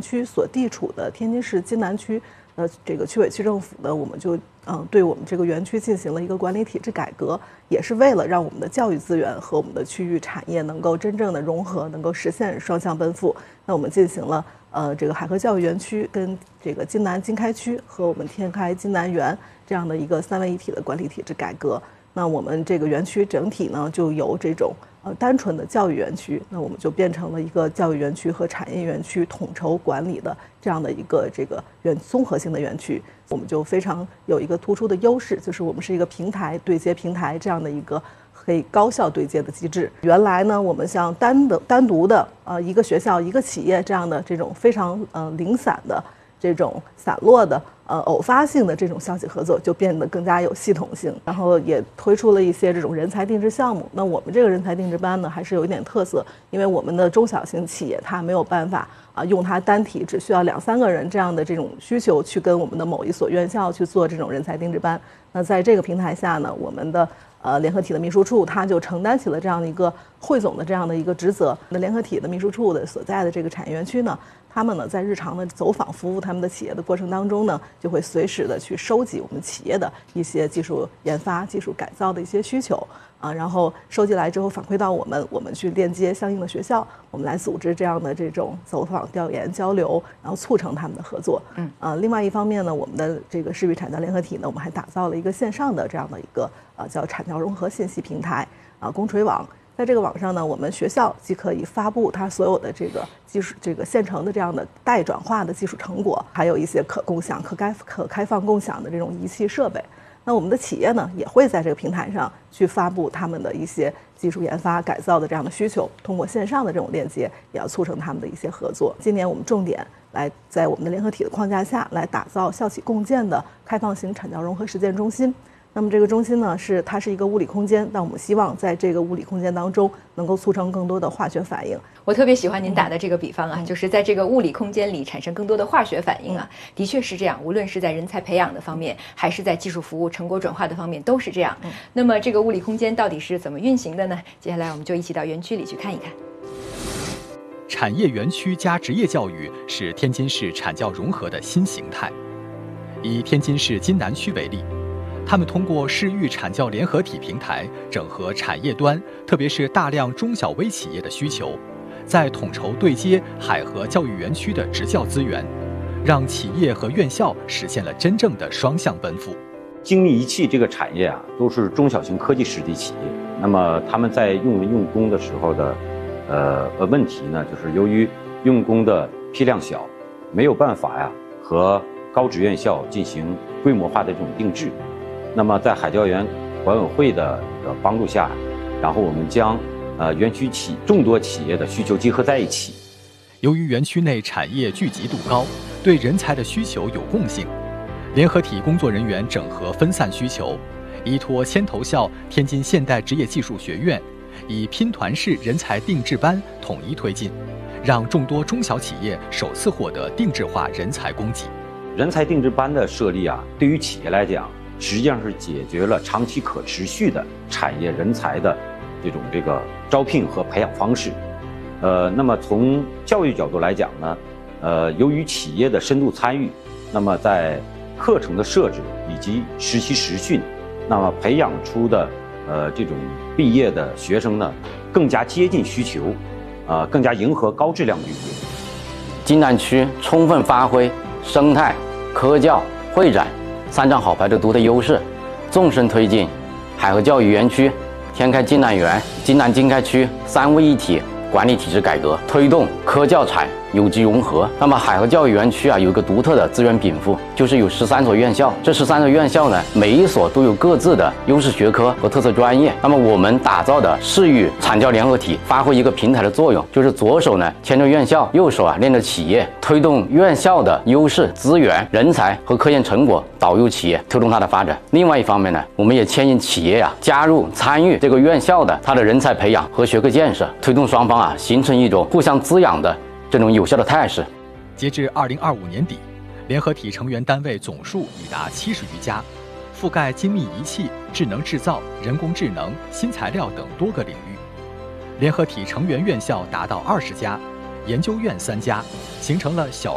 区所地处的天津市津南区这个区委区政府呢，我们就对我们这个园区进行了一个管理体制改革，也是为了让我们的教育资源和我们的区域产业能够真正的融合，能够实现双向奔赴。那我们进行了这个海河教育园区跟这个津南经开区和我们天开津南园这样的一个3位一体的管理体制改革。那我们这个园区整体呢，就由这种单纯的教育园区，那我们就变成了一个教育园区和产业园区统筹管理的这样的一个这个综合性的园区。我们就非常有一个突出的优势，就是我们是一个平台对接平台这样的一个可以高效对接的机制。原来呢，我们像单独的一个学校一个企业这样的这种非常零散的这种散落的偶发性的这种校企合作就变得更加有系统性，然后也推出了一些这种人才定制项目。那我们这个人才定制班呢，还是有一点特色，因为我们的中小型企业它没有办法用它单体只需要2、3个人这样的这种需求去跟我们的某一所院校去做这种人才定制班。那在这个平台下呢，我们的联合体的秘书处，它就承担起了这样的一个汇总的这样的一个职责。那联合体的秘书处的所在的这个产业园区呢，他们呢在日常的走访服务他们的企业的过程当中呢，就会随时的去收集我们企业的一些技术研发、技术改造的一些需求然后收集来之后反馈到我们去链接相应的学校，我们来组织这样的这种走访调研交流，然后促成他们的合作。另外一方面呢，我们的这个市域产教联合体呢，我们还打造了一个线上的这样的一个叫产教融合信息平台公锤网。在这个网上呢，我们学校既可以发布它所有的这个技术这个现成的这样的待转化的技术成果，还有一些可共享、可开放共享的这种仪器设备。那我们的企业呢，也会在这个平台上去发布他们的一些技术研发改造的这样的需求，通过线上的这种链接，也要促成他们的一些合作。今年我们重点来在我们的联合体的框架下来打造校企共建的开放型产教融合实践中心。那么这个中心呢，它是一个物理空间，但我们希望在这个物理空间当中能够促成更多的化学反应。 我特别喜欢您打的这个比方就是在这个物理空间里产生更多的化学反应的确是这样，无论是在人才培养的方面，还是在技术服务成果转化的方面，都是这样。那么这个物理空间到底是怎么运行的呢？接下来我们就一起到园区里去看一看。 产业园区加职业教育是天津市产教融合的新形态。以天津市津南区为例，他们通过市域产教联合体平台整合产业端，特别是大量中小微企业的需求，在统筹对接海河教育园区的职教资源，让企业和院校实现了真正的双向奔赴。 精密仪器这个产业都是中小型科技实体企业，那么他们在用工的时候的问题呢，就是由于用工的批量小，没有办法和高职院校进行规模化的这种定制。那么在海教园管委会的帮助下，然后我们将园区众多企业的需求结合在一起。 由于园区内产业聚集度高，对人才的需求有共性，联合体工作人员整合分散需求，依托牵头校天津现代职业技术学院，以拼团式人才定制班统一推进，让众多中小企业首次获得定制化人才供给。 人才定制班的设立对于企业来讲，实际上是解决了长期可持续的产业人才的这个招聘和培养方式。那么从教育角度来讲呢，由于企业的深度参与，那么在课程的设置以及实习实训，那么培养出的这种毕业的学生呢，更加接近需求，更加迎合高质量就业。 津南区充分发挥生态、科教、会展3张好牌的独特优势，纵深推进海河教育园区、天开津南园、津南经开区3位一体管理体制改革，推动科教产有机融合。那么海河教育园区有一个独特的资源禀赋，就是有13所院校。这13所院校呢，每一所都有各自的优势学科和特色专业。那么我们打造的市域产教联合体，发挥一个平台的作用，就是左手呢牵着院校，右手链着企业，推动院校的优势资源、人才和科研成果导入企业，推动它的发展。另外一方面呢，我们也牵引企业加入参与这个院校的它的人才培养和学科建设，推动双方形成一种互相滋养的这种有效的态势。 截至2025年底，联合体成员单位总数已达70余家，覆盖精密仪器、智能制造、人工智能、新材料等多个领域。联合体成员院校达到20家，研究院3家，形成了小